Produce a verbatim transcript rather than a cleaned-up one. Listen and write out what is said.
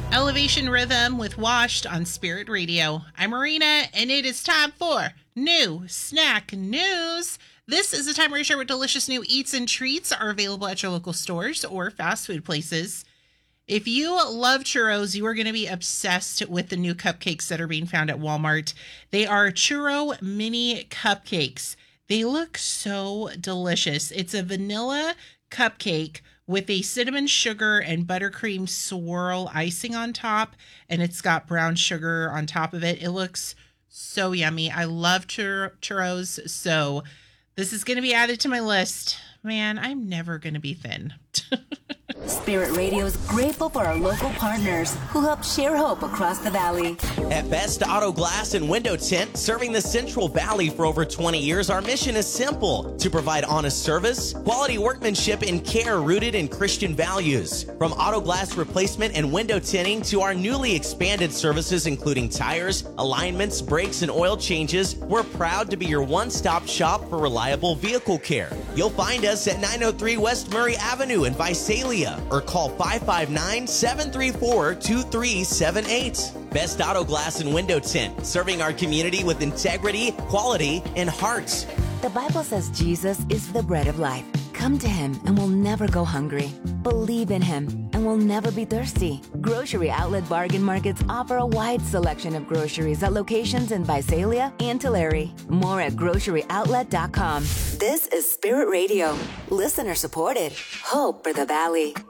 Elevation Rhythm with Washed on Spirit Radio. I'm Marina, and it is time for New Snack News. This is the time where we share what delicious new eats and treats are available at your local stores or fast food places. If you love churros, you are going to be obsessed with the new cupcakes that are being found at Walmart. They are churro mini cupcakes. They look so delicious. It's a vanilla cupcake with a cinnamon sugar and buttercream swirl icing on top, and it's got brown sugar on top of it. It looks so yummy. I love chur- churros, so this is going to be added to my list. Man, I'm never going to be thin. Spirit Radio is grateful for our local partners who help share hope across the valley. At Best Auto Glass and Window Tint, serving the Central Valley for over twenty years, our mission is simple: to provide honest service, quality workmanship, and care rooted in Christian values. From auto glass replacement and window tinting to our newly expanded services including tires, alignments, brakes, and oil changes, we're proud to be your one-stop shop for reliable vehicle care. You'll find us at nine oh three West Murray Avenue in Visalia, or call five five nine, seven three four, two three seven eight. Best Auto Glass and Window Tint, serving our community with integrity, quality, and heart. The Bible says Jesus is the bread of life. Come to him and we'll never go hungry. Believe in him and we'll never be thirsty. Grocery Outlet Bargain Markets offer a wide selection of groceries at locations in Visalia and Tulare. More at grocery outlet dot com. This is Spirit Radio. Listener supported. Hope for the Valley.